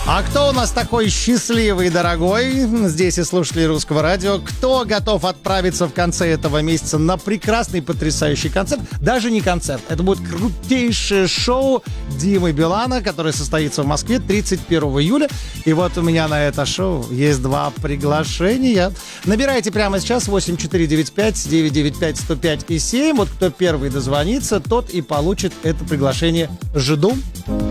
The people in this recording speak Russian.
А кто у нас такой счастливый и дорогой? Здесь и слушатели Русского радио. Кто готов отправиться в конце этого месяца на прекрасный, потрясающий концерт? Даже не концерт. Это будет крутейшее шоу Димы Билана, которое состоится в Москве 31 июля. И вот у меня на это шоу есть 2 приглашения. Набирайте прямо сейчас 8495-995-105 и 7. Вот кто первый дозвонится, тот и получит это приглашение. Жду.